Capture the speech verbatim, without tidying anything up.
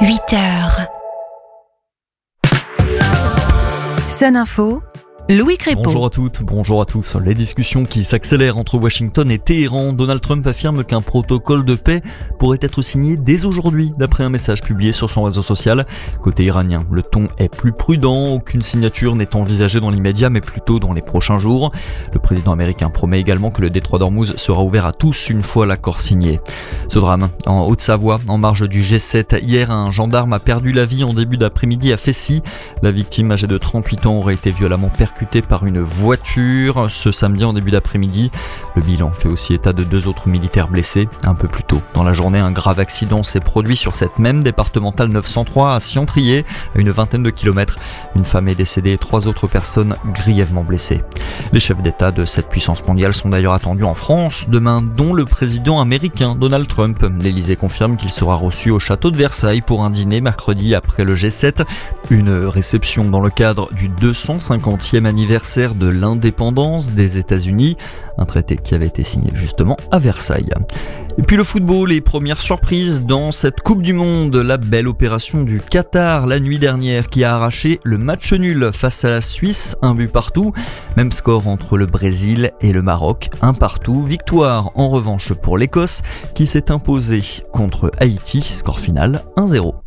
huit heures. Sun Info, Louis Crépeau. Bonjour à toutes, bonjour à tous. Les discussions qui s'accélèrent entre Washington et Téhéran. Donald Trump affirme qu'un protocole de paix pourrait être signé dès aujourd'hui, d'après un message publié sur son réseau social. Côté iranien, le ton est plus prudent. Aucune signature n'est envisagée dans l'immédiat, mais plutôt dans les prochains jours. Le président américain promet également que le détroit d'Ormuz sera ouvert à tous une fois l'accord signé. Ce drame, en Haute-Savoie, en marge du G sept. Hier, un gendarme a perdu la vie en début d'après-midi à Fessy. La victime, âgée de trente-huit ans, aurait été violemment percutée par une voiture ce samedi en début d'après-midi. Le bilan fait aussi état de deux autres militaires blessés. Un peu plus tôt dans la journée, un grave accident s'est produit sur cette même départementale neuf cent trois à Ciantrier, à une vingtaine de kilomètres. Une femme est décédée et trois autres personnes grièvement blessées. Les chefs d'État de cette puissance mondiale sont d'ailleurs attendus en France demain, dont le président américain Donald Trump. L'Élysée confirme qu'il sera reçu au château de Versailles pour un dîner mercredi après le G sept. Une réception dans le cadre du deux cent cinquantième anniversaire de l'indépendance des États-Unis, un traité qui avait été signé justement à Versailles. Et puis le football, les premières surprises dans cette Coupe du Monde, la belle opération du Qatar la nuit dernière qui a arraché le match nul face à la Suisse, un but partout, même score entre le Brésil et le Maroc, un partout, victoire en revanche pour l'Écosse qui s'est imposée contre Haïti, score final un zéro.